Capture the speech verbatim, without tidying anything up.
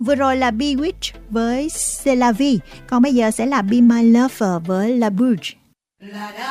Vừa rồi là Bewitched với C'est la vie, còn bây giờ sẽ là Be My Lover với La Bouge.